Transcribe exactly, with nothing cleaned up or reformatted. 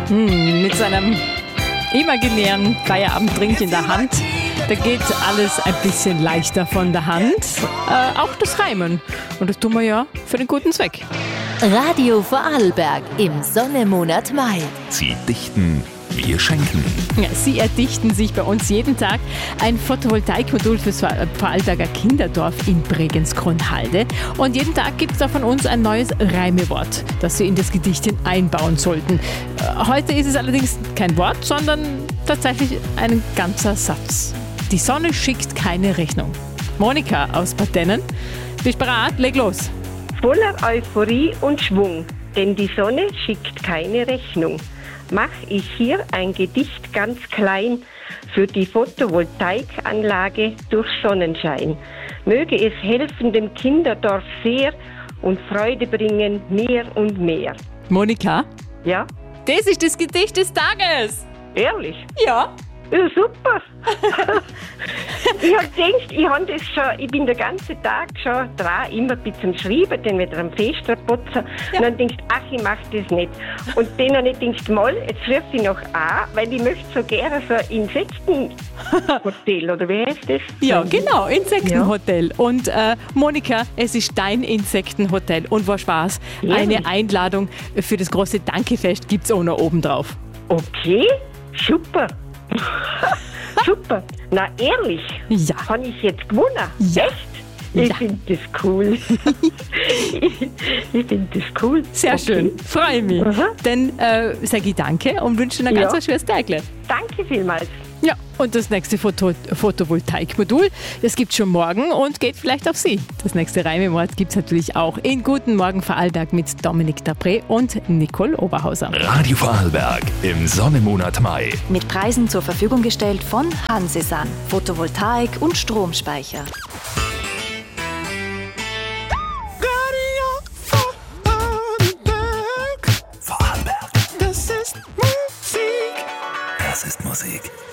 Hm, mit seinem imaginären Feierabendtrink in der Hand. Da geht alles ein bisschen leichter von der Hand. Äh, auch das Reimen. Und das tun wir ja für den guten Zweck. Radio Vorarlberg im Sonnemonat Mai. Sie dichten, wir schenken. Ja, Sie erdichten sich bei uns jeden Tag ein Photovoltaikmodul fürs Vorarlberger Kinderdorf in Bregenz-Kronhalde. Und jeden Tag gibt es da von uns ein neues Reimewort, das Sie in das Gedichtchen einbauen sollten. Heute ist es allerdings kein Wort, sondern tatsächlich ein ganzer Satz. Die Sonne schickt keine Rechnung. Monika aus Bad Dennen, bist du bereit? Leg los. Voller Euphorie und Schwung, denn die Sonne schickt keine Rechnung. Mach ich hier ein Gedicht ganz klein für die Photovoltaikanlage durch Sonnenschein. Möge es helfen dem Kinderdorf sehr und Freude bringen mehr und mehr. Monika, Ja, das ist das Gedicht des Tages. ehrlich? Ja. Ja, super. Ich habe gedacht, ich, hab das schon, ich bin den ganzen Tag schon dran, immer bis zum Schreiben, dann wieder am Fenster putzen. Ja. Und dann denkst du, ach, ich mache das nicht. Und dann habe ich gedacht, mal, jetzt rufe ich noch an, weil ich möchte so gerne so ein Insektenhotel, oder wie heißt das? Ja, genau, Insektenhotel. Und äh, Monika, es ist dein Insektenhotel. Und war Spaß. Ja. Eine Einladung für das große Dankefest gibt es auch noch oben drauf. Okay, super. Super. Na, ehrlich? Ja. Habe ich jetzt gewonnen? Ja. Echt? Ich Ja. finde das cool. ich ich finde das cool. Sehr Okay. schön, freue mich. Aha. Dann äh, sage ich danke und wünsche dir ein Ja. ganz schönes Tag. Danke vielmals. Ja, und das nächste Photo Photovoltaikmodul, das gibt es schon morgen und geht vielleicht auf Sie. Das nächste Reimewort gibt es natürlich auch in Guten Morgen Vorarlberg mit Dominik Dapré und Nicole Oberhauser. Radio Vorarlberg im Sonnemonat Mai. Mit Preisen zur Verfügung gestellt von Hansesan. Photovoltaik und Stromspeicher. Vorarlberg. Das ist Musik. Das ist Musik.